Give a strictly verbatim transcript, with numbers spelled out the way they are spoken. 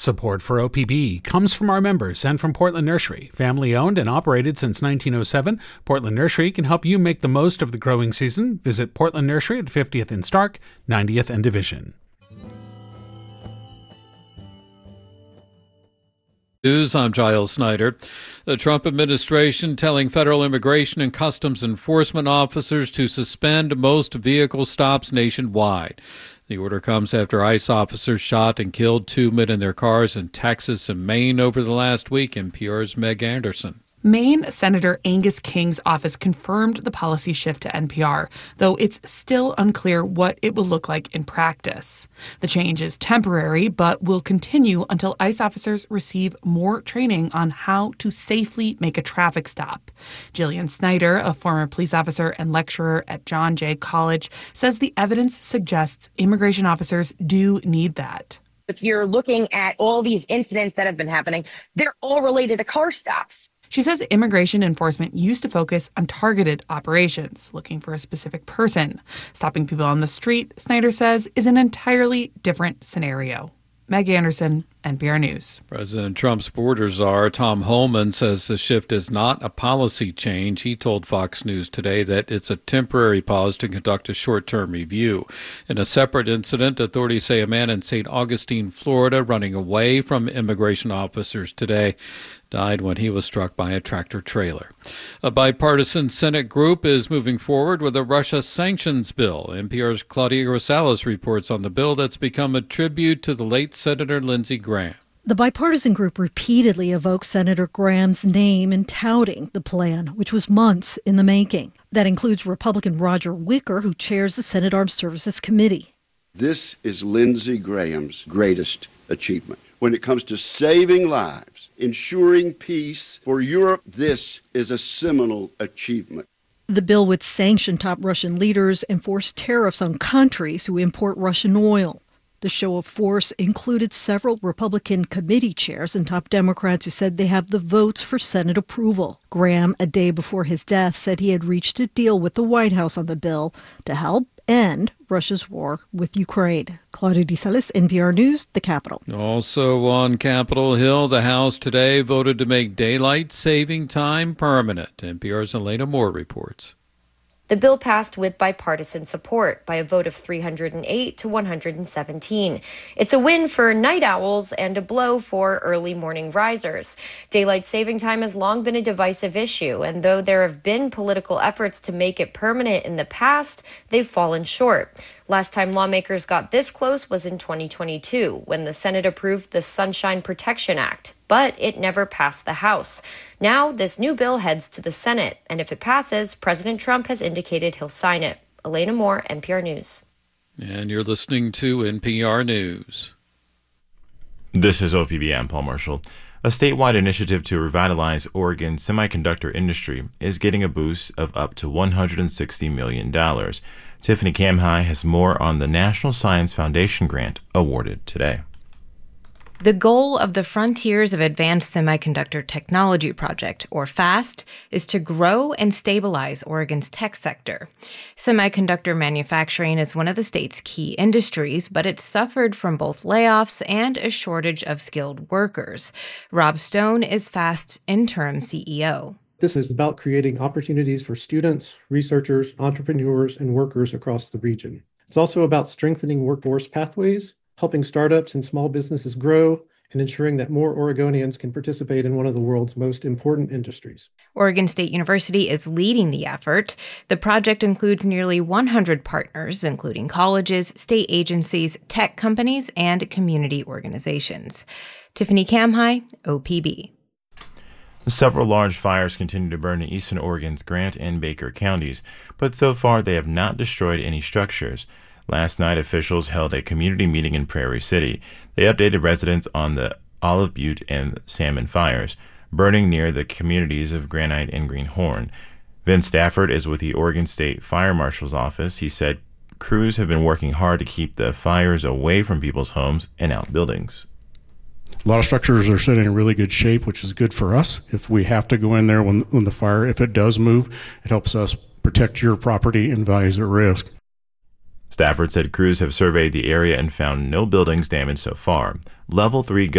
Support for O P B comes from our members and from Portland Nursery. Family owned and operated since nineteen oh seven, Portland Nursery can help you make the most of the growing season. Visit Portland Nursery at fiftieth and Stark, ninetieth and Division. News, I'm Giles Snyder. The Trump administration telling federal immigration and customs enforcement officers to suspend most vehicle stops nationwide. The order comes after ICE officers shot and killed two men in their cars in Texas and Maine over the last week. N P R's Meg Anderson. Maine Senator Angus King's office confirmed the policy shift to N P R, though it's still unclear what it will look like in practice. The change is temporary, but will continue until ICE officers receive more training on how to safely make a traffic stop. Jillian Snyder, a former police officer and lecturer at John Jay College, says the evidence suggests immigration officers do need that. If you're looking at all these incidents that have been happening, they're all related to car stops. She says immigration enforcement used to focus on targeted operations, looking for a specific person. Stopping people on the street, Snyder says, is an entirely different scenario. Meg Anderson, N P R News. President Trump's border czar, Tom Homan, says the shift is not a policy change. He told Fox News today that it's a temporary pause to conduct a short-term review. In a separate incident, authorities say a man in Saint Augustine, Florida, running away from immigration officers today, died when he was struck by a tractor trailer. A bipartisan Senate group is moving forward with a Russia sanctions bill. N P R's Claudia Rosales reports on the bill that's become a tribute to the late Senator Lindsey Graham. The bipartisan group repeatedly evoked Senator Graham's name in touting the plan, which was months in the making. That includes Republican Roger Wicker, who chairs the Senate Armed Services Committee. This is Lindsey Graham's greatest achievement. When it comes to saving lives, ensuring peace for Europe, this is a seminal achievement. The bill would sanction top Russian leaders and force tariffs on countries who import Russian oil. The show of force included several Republican committee chairs and top Democrats who said they have the votes for Senate approval. Graham, a day before his death, said he had reached a deal with the White House on the bill to help end Russia's war with Ukraine. Claudia Rosales, N P R News, the Capitol. Also on Capitol Hill, the House today voted to make daylight saving time permanent. N P R's Elena Moore reports. The bill passed with bipartisan support by a vote of three hundred eight to one hundred seventeen. It's a win for night owls and a blow for early morning risers. Daylight saving time has long been a divisive issue, and though there have been political efforts to make it permanent in the past, they've fallen short. Last time lawmakers got this close was in twenty twenty-two, when the Senate approved the Sunshine Protection Act, but it never passed the House. Now, this new bill heads to the Senate, and if it passes, President Trump has indicated he'll sign it. Elena Moore, N P R News. And you're listening to N P R News. This is O P B. I'm Paul Marshall. A statewide initiative to revitalize Oregon's semiconductor industry is getting a boost of up to one hundred sixty million dollars. Tiffany Kamhai has more on the National Science Foundation grant awarded today. The goal of the Frontiers of Advanced Semiconductor Technology Project, or FAST, is to grow and stabilize Oregon's tech sector. Semiconductor manufacturing is one of the state's key industries, but it's suffered from both layoffs and a shortage of skilled workers. Rob Stone is FAST's interim C E O. This is about creating opportunities for students, researchers, entrepreneurs, and workers across the region. It's also about strengthening workforce pathways, helping startups and small businesses grow, and ensuring that more Oregonians can participate in one of the world's most important industries. Oregon State University is leading the effort. The project includes nearly one hundred partners, including colleges, state agencies, tech companies, and community organizations. Tiffany Kamhai, O P B. Several large fires continue to burn in eastern Oregon's Grant and Baker counties, but so far they have not destroyed any structures. Last night, officials held a community meeting in Prairie City. They updated residents on the Olive Butte and Salmon fires, burning near the communities of Granite and Greenhorn. Vince Stafford is with the Oregon State Fire Marshal's office. He said crews have been working hard to keep the fires away from people's homes and outbuildings. A lot of structures are sitting in really good shape, which is good for us. If we have to go in there when, when the fire, if it does move, it helps us protect your property and values at risk. Stafford said crews have surveyed the area and found no buildings damaged so far. Level three